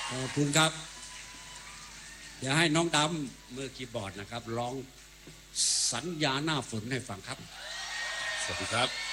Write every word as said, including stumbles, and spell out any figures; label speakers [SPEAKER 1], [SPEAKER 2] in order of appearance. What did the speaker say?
[SPEAKER 1] ขอบคุณครับเดี๋ยวให้น้องดำมือคีย์บอร์ดนะครับร้องสัญญาหน้าฝนให้ฟังครับ
[SPEAKER 2] สวัสดีครับ